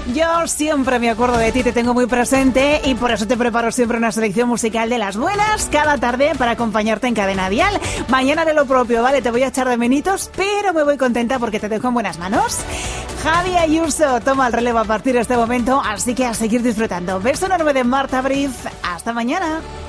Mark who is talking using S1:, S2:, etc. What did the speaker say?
S1: Yo siempre me acuerdo de ti, te tengo muy presente y por eso te preparo siempre una selección musical de las buenas cada tarde para acompañarte en Cadena Dial. Mañana haré lo propio, ¿vale? Te voy a echar de menitos, pero me voy contenta porque te dejo en buenas manos. Javi Ayuso toma el relevo a partir de este momento, así que a seguir disfrutando. Beso enorme de Marta Briz. Hasta mañana.